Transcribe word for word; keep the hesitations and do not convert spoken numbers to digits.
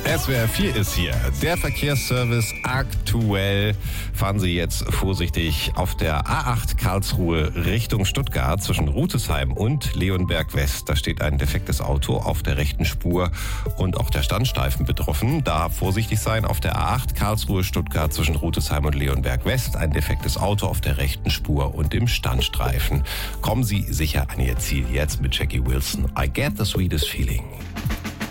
S W R vier ist hier. Der Verkehrsservice aktuell. Fahren Sie jetzt vorsichtig auf der A acht Karlsruhe Richtung Stuttgart zwischen Rutesheim und Leonberg West. Da steht ein defektes Auto auf der rechten Spur und auch der Standstreifen betroffen. Da vorsichtig sein auf der A acht Karlsruhe Stuttgart zwischen Rutesheim und Leonberg West. Ein defektes Auto auf der rechten Spur und im Standstreifen. Kommen Sie sicher an Ihr Ziel jetzt mit Jackie Wilson. I get the sweetest feeling.